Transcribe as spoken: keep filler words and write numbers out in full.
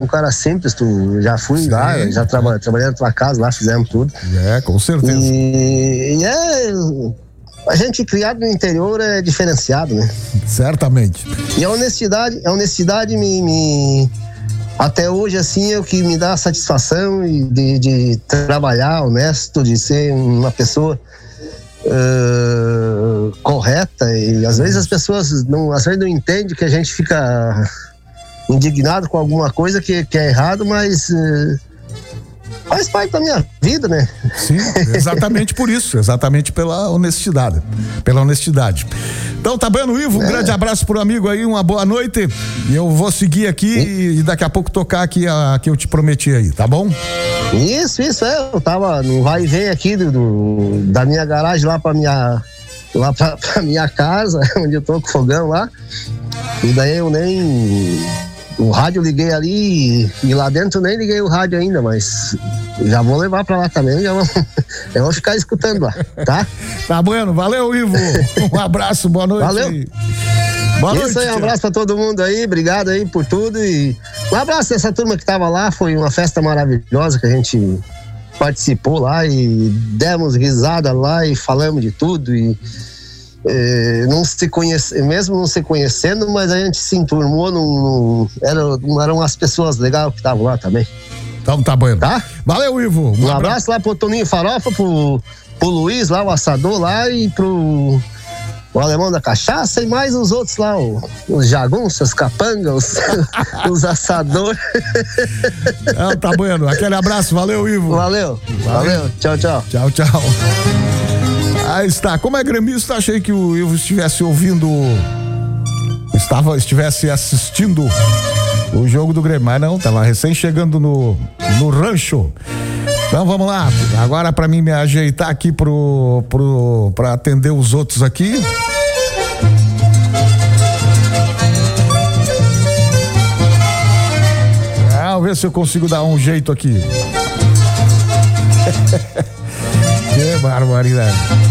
cara simples, tu já fui Sim. lá, já traba, trabalhei na tua casa lá, fizemos tudo. É, com certeza. E, e é, a gente criado no interior é diferenciado, né? Certamente. E a honestidade, a honestidade me, me até hoje, assim, é o que me dá satisfação de, de trabalhar honesto, de ser uma pessoa uh, correta. E às vezes as pessoas não, às vezes não entendem que a gente fica indignado com alguma coisa que, que é errado, mas uh, faz parte da minha vida, né? Sim, exatamente por isso, exatamente pela honestidade, pela honestidade. Então tá bom, Ivo, um é. grande abraço pro amigo aí, uma boa noite, e eu vou seguir aqui e, e daqui a pouco tocar aqui a que eu te prometi aí, tá bom? Isso, isso, é, eu tava no vai e vem aqui do, do, da minha garagem lá pra minha, lá pra, pra minha casa, onde eu tô com o fogão lá, e daí eu nem... O rádio eu liguei ali e lá dentro nem liguei o rádio ainda, mas já vou levar pra lá também, já vou, eu vou ficar escutando lá, tá? Tá bueno, valeu, Ivo. Um abraço, boa noite. Valeu. Boa noite. Isso aí, um abraço pra todo mundo aí, obrigado aí por tudo e um abraço dessa turma que tava lá, foi uma festa maravilhosa que a gente participou lá e demos risada lá e falamos de tudo e É, não se conhece, mesmo não se conhecendo, mas a gente se enturmou num, num, eram, eram as pessoas legais que estavam lá também. Então tá bom. Tá? Valeu, Ivo. Um, um abraço, abraço lá pro Toninho Farofa, pro, pro Luiz lá, o assador lá, e pro o alemão da cachaça e mais os outros lá, o, os jagunças, capangas, os, os assadores. É, tá bueno. Aquele abraço, valeu, Ivo. Valeu, valeu, valeu. Tchau, tchau. Tchau, tchau. Aí está, como é gremista, achei que o Ivo estivesse ouvindo, estava, estivesse assistindo o jogo do Grêmio, mas não, estava recém chegando no, no rancho. Então vamos lá, agora para mim me ajeitar aqui pro, pro, pra atender os outros aqui. Ah, vamos ver se eu consigo dar um jeito aqui. Que barbaridade.